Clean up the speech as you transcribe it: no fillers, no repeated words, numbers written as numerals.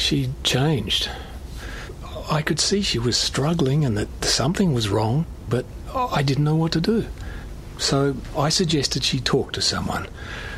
She changed. I could see she was struggling and that something was wrong, but I didn't know what to do. So I suggested she talk to someone.